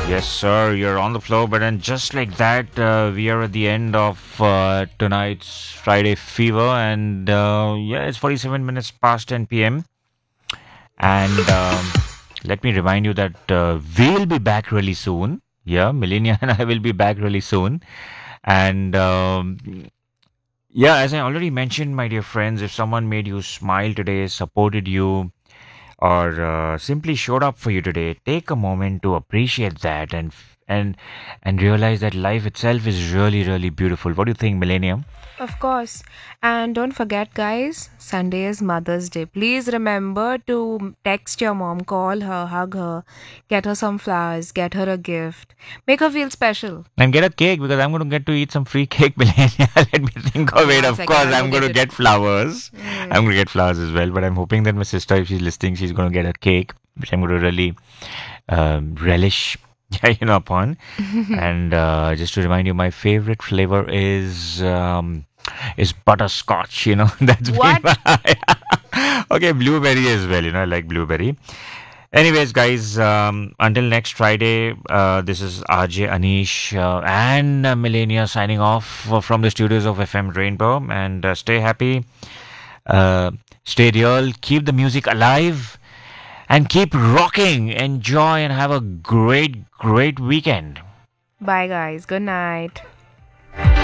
Yes, sir, you're on the floor. But then, just like that, we are at the end of tonight's Friday Fever, and yeah, it's 47 minutes past 10 p.m. And let me remind you that we'll be back really soon. Yeah, Millennia and I will be back really soon. And yeah, as I already mentioned, my dear friends, if someone made you smile today, supported you, or simply showed up for you today, take a moment to appreciate that and realize that life itself is really really beautiful. What do you think, Millennium? Of course. And don't forget, guys, Sunday is Mother's Day. Please remember to text your mom, call her, hug her, get her some flowers, get her a gift, make her feel special. And get a cake because I'm going to get to eat some free cake, Millennia. Let me think of it. One Of second, course, I'll go I'm going get to it. get flowers. I'm Mm. going to get flowers as well. But I'm hoping that my sister, if she's listening, she's going to get a cake, which I'm going to really relish. Upon. And just to remind you, my favorite flavor is butterscotch. That's been What? my okay, blueberry as well. I like blueberry. Anyways, guys, until next Friday, this is RJ Anish and Millennia signing off from the studios of FM Rainbow. And stay happy, uh, stay real, keep the music alive, and keep rocking. Enjoy and have a great, great weekend. Bye, guys. Good night.